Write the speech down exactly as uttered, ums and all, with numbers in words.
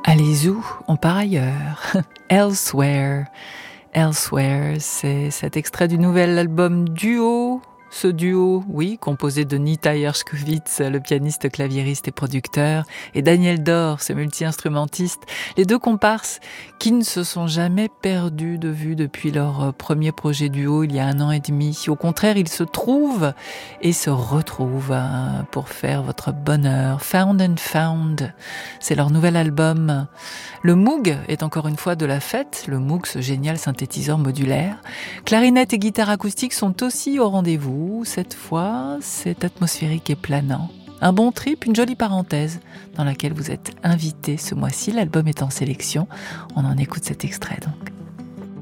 Allez où on part ailleurs. Elsewhere. Elsewhere, c'est cet extrait du nouvel album Duo. Ce duo, oui, composé de Nita Yershkovitz, le pianiste, claviériste et producteur, et Daniel Dor, ce multi-instrumentiste, les deux comparses qui ne se sont jamais perdus de vue depuis leur premier projet duo il y a un an et demi. Au contraire, ils se trouvent et se retrouvent pour faire votre bonheur. Found and Found, c'est leur nouvel album. Le Moog est encore une fois de la fête, le Moog, ce génial synthétiseur modulaire. Clarinette et guitare acoustique sont aussi au rendez-vous. Cette fois, c'est atmosphérique et planant. Un bon trip, une jolie parenthèse dans laquelle vous êtes invité ce mois-ci. L'album est en sélection. On en écoute cet extrait donc.